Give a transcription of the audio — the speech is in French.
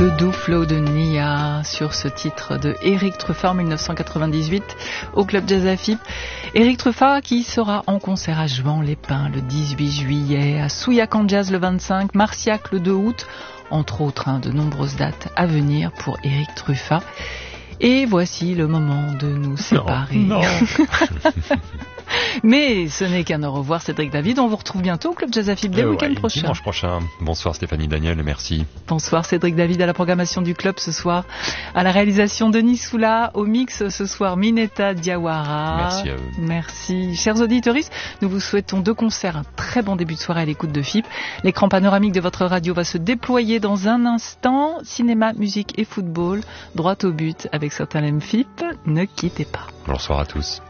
Le doux flot de Nia sur ce titre de Éric Truffat en 1998 au Club Jazz AFIP. Éric Truffat qui sera en concert à Juan-les-Pins le 18 juillet, à Souillac Jazz le 25, Marciac le 2 août, entre autres de nombreuses dates à venir pour Éric Truffat. Et voici le moment de nous séparer. Non. Mais ce n'est qu'un au revoir, Cédric David. On vous retrouve bientôt au Club Jazz AFIP dès le week-end prochain. Dimanche prochain. Bonsoir Stéphanie Daniel, merci. Bonsoir Cédric David à la programmation du club ce soir. À la réalisation Denis Soula, au mix ce soir Mineta Diawara. Merci à eux. Merci. Chers auditeurs, nous vous souhaitons de concert un très bon début de soirée à l'écoute de FIP. L'écran panoramique de votre radio va se déployer dans un instant. Cinéma, musique et football, droit au but avec certains FIP. Ne quittez pas. Bonsoir à tous.